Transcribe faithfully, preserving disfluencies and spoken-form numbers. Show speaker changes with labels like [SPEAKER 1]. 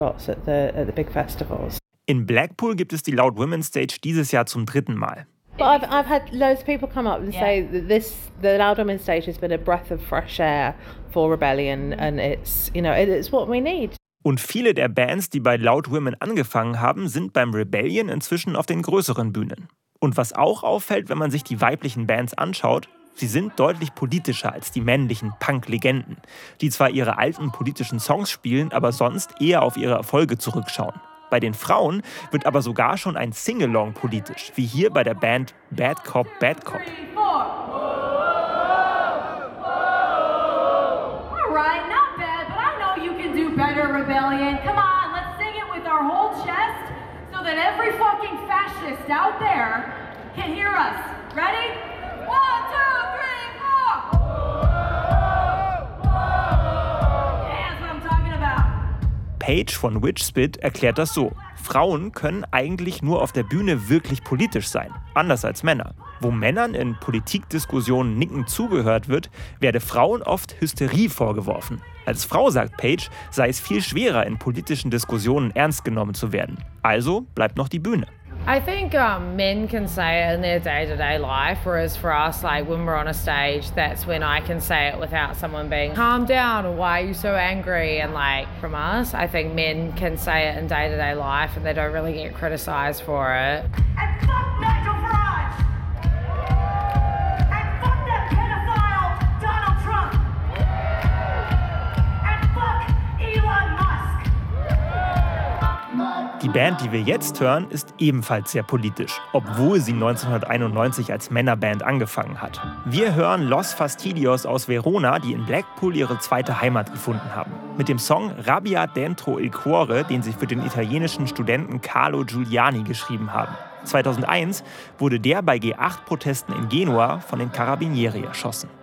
[SPEAKER 1] At the, at the big festivals.
[SPEAKER 2] In Blackpool gibt es die Loud Women Stage dieses Jahr zum dritten Mal.
[SPEAKER 1] But I've, I've had loads of people come up and say that this, the Loud Women Stage has been a breath of fresh air for Rebellion, and it's, you know, it's what we need.
[SPEAKER 2] Und viele der Bands, die bei Loud Women angefangen haben, sind beim Rebellion inzwischen auf den größeren Bühnen. Und was auch auffällt, wenn man sich die weiblichen Bands anschaut, sie sind deutlich politischer als die männlichen Punk-Legenden, die zwar ihre alten politischen Songs spielen, aber sonst eher auf ihre Erfolge zurückschauen. Bei den Frauen wird aber sogar schon ein Singalong politisch, wie hier bei der Band Bad Cop, Bad Cop.
[SPEAKER 3] Alright, not bad, but I know you can do better, Rebellion. Come on, let's sing it with our whole chest so that every fucking fascist out there can hear us. Ready? One, two, three, four! Yeah, that's what I'm talking about.
[SPEAKER 2] Paige von Witchspit erklärt das so. Frauen können eigentlich nur auf der Bühne wirklich politisch sein, anders als Männer. Wo Männern in Politikdiskussionen nickend zugehört wird, werde Frauen oft Hysterie vorgeworfen. Als Frau, sagt Paige, sei es viel schwerer, in politischen Diskussionen ernst genommen zu werden. Also bleibt noch die Bühne.
[SPEAKER 4] I think um, men can say it in their day-to-day life, whereas for us, like when we're on a stage, that's when I can say it without someone being, calm down, or why are you so angry? And like from us, I think men can say it in day-to-day life and they don't really get criticized for it.
[SPEAKER 3] And fuck Nigel Farage! And fuck that pedophile Donald Trump! And fuck Elon Musk!
[SPEAKER 2] Die Band, die wir jetzt hören, ist ebenfalls sehr politisch, obwohl sie neunzehnhunderteinundneunzig als Männerband angefangen hat. Wir hören Los Fastidios aus Verona, die in Blackpool ihre zweite Heimat gefunden haben. Mit dem Song Rabbia dentro il cuore, den sie für den italienischen Studenten Carlo Giuliani geschrieben haben. zweitausendeins wurde der bei G acht Protesten in Genua von den Carabinieri erschossen.